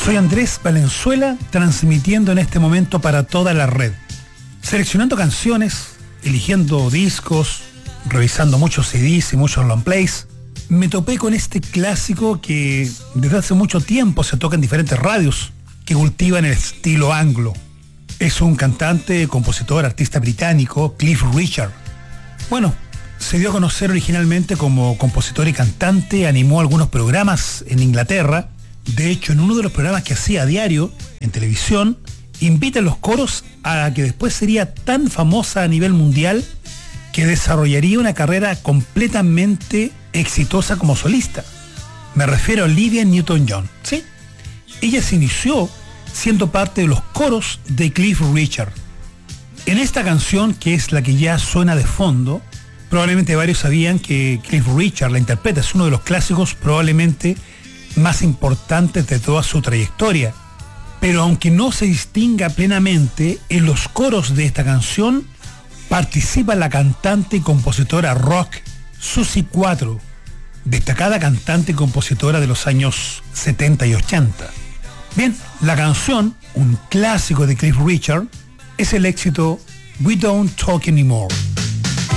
Soy Andrés Valenzuela, transmitiendo en este momento para toda la red. Seleccionando canciones, eligiendo discos, revisando muchos CDs y muchos long plays, me topé con este clásico que desde hace mucho tiempo se toca en diferentes radios, que cultivan el estilo anglo. Es un cantante, compositor, artista británico, Cliff Richard. Bueno, se dio a conocer originalmente como compositor y cantante, animó algunos programas en Inglaterra. De hecho, en uno de los programas que hacía a diario en televisión, invita a los coros a la que después sería tan famosa a nivel mundial que desarrollaría una carrera completamente exitosa como solista. Me refiero a Olivia Newton-John, ¿sí? Ella se inició siendo parte de los coros de Cliff Richard. En esta canción, que es la que ya suena de fondo, probablemente varios sabían que Cliff Richard la interpreta, es uno de los clásicos probablemente más importantes de toda su trayectoria. Pero aunque no se distinga plenamente, en los coros de esta canción participa la cantante y compositora rock Suzy Quatro, destacada cantante y compositora de los años 70 y 80. Bien, la canción, un clásico de Cliff Richard, es el éxito We Don't Talk Anymore.